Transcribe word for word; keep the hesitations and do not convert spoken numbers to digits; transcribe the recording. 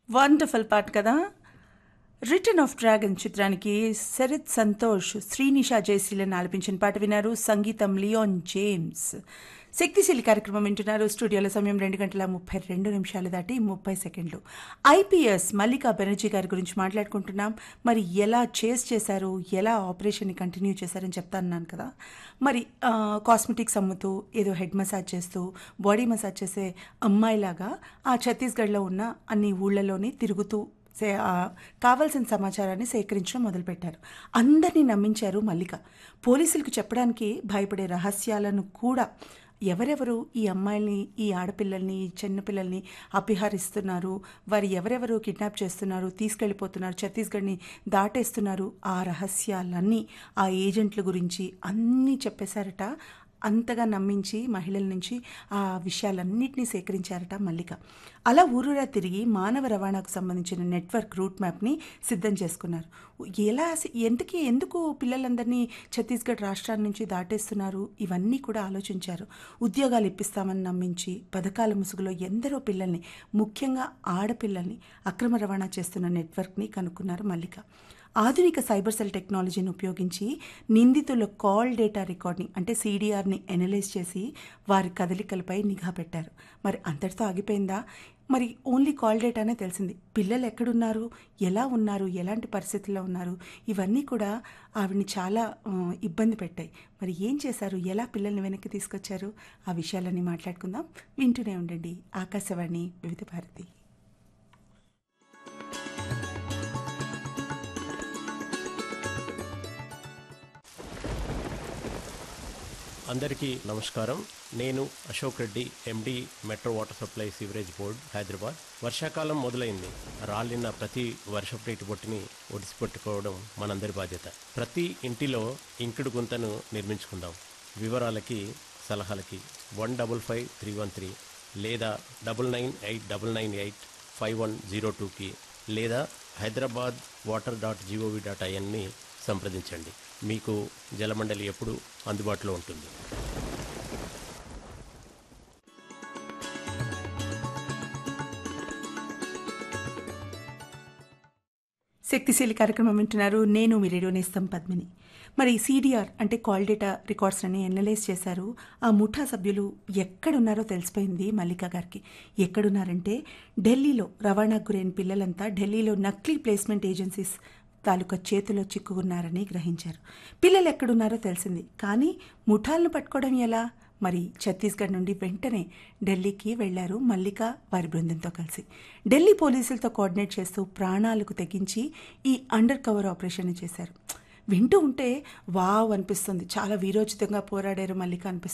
Wonderful పాట కదా. Return of dragon చిత్రానికి శరత్ సంతోష్, శ్రీనిషా జయశీలను ఆలపించిన పాట విన్నారు. సంగీతం లియోన్ జేమ్స్. శక్తిశీలి కార్యక్రమం వింటున్నారు. స్టూడియోలో సమయం రెండు గంటల ముప్పై రెండు నిమిషాలు దాటి ముప్పై సెకండ్లు. ఐపీఎస్ మల్లికా బెనర్జీ గారి గురించి మాట్లాడుకుంటున్నాం. మరి ఎలా చేస్ చేశారు, ఎలా ఆపరేషన్ని కంటిన్యూ చేశారని చెప్తాన్నాను కదా. మరి కాస్మెటిక్స్ అమ్ముతూ, ఏదో హెడ్ మసాజ్ చేస్తూ, బాడీ మసాజ్ చేసే అమ్మాయిలాగా ఆ ఛత్తీస్గఢ్లో ఉన్న అన్ని ఊళ్ళలోని తిరుగుతూ సే కావాల్సిన సమాచారాన్ని సేకరించడం మొదలుపెట్టారు. అందరినీ నమ్మించారు మల్లిక. పోలీసులకు చెప్పడానికి భయపడే రహస్యాలను కూడా ఎవరెవరు ఈ అమ్మాయిల్ని, ఈ ఆడపిల్లల్ని, ఈ చిన్నపిల్లల్ని అపహరిస్తున్నారు, వారు ఎవరెవరు కిడ్నాప్ చేస్తున్నారు, తీసుకెళ్ళిపోతున్నారు, ఛత్తీస్గఢ్ని దాటేస్తున్నారు, ఆ రహస్యాలన్నీ, ఆ ఏజెంట్ల గురించి అన్నీ చెప్పేశారట. అంతగా నమ్మించి మహిళల నుంచి ఆ విషయాలన్నింటినీ సేకరించారట మల్లిక. అలా ఊరూరా తిరిగి మానవ రవాణాకు సంబంధించిన నెట్వర్క్ రూట్ మ్యాప్ని సిద్ధం చేసుకున్నారు. ఎలా ఎందుకు ఎందుకు పిల్లలందరినీ ఛత్తీస్గఢ్ రాష్ట్రాల నుంచి దాటేస్తున్నారు, ఇవన్నీ కూడా ఆలోచించారు. ఉద్యోగాలు ఇప్పిస్తామని నమ్మించి పథకాల ముసుగులో ఎందరో పిల్లల్ని, ముఖ్యంగా ఆడపిల్లల్ని అక్రమ రవాణా చేస్తున్న నెట్వర్క్ని కనుక్కున్నారు మల్లిక. ఆధునిక సైబర్ సెల్ టెక్నాలజీని ఉపయోగించి నిందితుల కాల్ డేటా రికార్డ్ని, అంటే సీడీఆర్ని ఎనలైజ్ చేసి వారి కదలికలపై నిఘా పెట్టారు. మరి అంతటితో ఆగిపోయిందా? మరి ఓన్లీ కాల్ డేటానే తెలిసింది. పిల్లలు ఎక్కడున్నారు, ఎలా ఉన్నారు, ఎలాంటి పరిస్థితుల్లో ఉన్నారు, ఇవన్నీ కూడా ఆవిడని చాలా ఇబ్బంది పెట్టాయి. మరి ఏం చేశారు, ఎలా పిల్లల్ని వెనక్కి తీసుకొచ్చారు, ఆ విషయాలన్నీ మాట్లాడుకుందాం. వింటూనే ఉండండి ఆకాశవాణి వివిధ భారతి. అందరికీ నమస్కారం. నేను అశోక్ రెడ్డి, ఎండి, metro water supply sewerage board, Hyderabad. వర్షాకాలం మొదలైంది. రాలిన ప్రతి వర్షపు నీటి బొట్టుని ఒడిసిపెట్టుకోవడం మనందరి బాధ్యత. ప్రతి ఇంటిలో ఇంకుడు గుంతను నిర్మించుకుందాం. వివరాలకి, సలహాలకి one double five three one three లేదా double nine eight double nine eight five one zero టూకి లేదా Hyderabad water dot GOV dot ఐఎన్ని సంప్రదించండి. మీకు జలమండలి ఎప్పుడు అందుబాటులో ఉంటుంది. శక్తిశీలి కార్యక్రమం వింటున్నారు. నేను మీ రేడియో నేస్తం పద్మిని. మరి సీడీఆర్ అంటే కాల్ డేటా రికార్డ్స్ అని ఎనలైజ్ చేశారు. ఆ ముఠా సభ్యులు ఎక్కడున్నారో తెలిసిపోయింది మల్లికా గారికి. ఎక్కడున్నారంటే ఢిల్లీలో రవాణాకు గురైన పిల్లలంతా ఢిల్లీలో నకిలీ ప్లేస్మెంట్ ఏజెన్సీస్ తాలూకా చేతిలో చిక్కుకున్నారని గ్రహించారు. పిల్లలు ఎక్కడున్నారో తెలిసింది. కానీ ముఠాలను పట్టుకోవడం ఎలా? మరి ఛత్తీస్గఢ్ నుండి వెంటనే ఢిల్లీకి వెళ్లారు మల్లిక వారి బృందంతో కలిసి. ఢిల్లీ పోలీసులతో కోఆర్డినేట్ చేస్తూ ప్రాణాలకు తెగించి ఈ అండర్ కవర్ ఆపరేషన్ చేశారు. వింటూ ఉంటే వావ్ అనిపిస్తుంది. చాలా వీరోచితంగా పోరాడారు మల్లిక అనిపిస్తుంది.